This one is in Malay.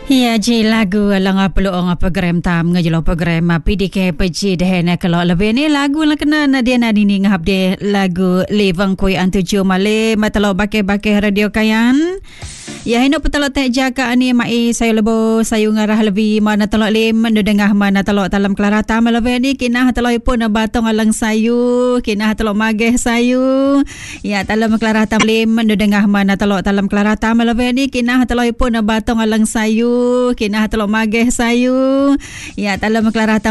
Ya, je lagu lang peluang program tam ngajelo program PDK PJ dehena kalau lebih ni lagu lah kena dia nadi ni ngahap de lagu levang koi antuju male matalo bake radio kayan. Ya hino petalo tak jaga ni mai saya lebo sayu ngarah lebih mana talo lem dengah mana talo dalam klarata malebe ni kinah talo pun batong alang sayu kinah talo mageh sayu ya dalam klarata lem dengah mana talo dalam klarata malebe ni kinah talo pun batong alang sayu kinah talo mageh sayu ya dalam klarata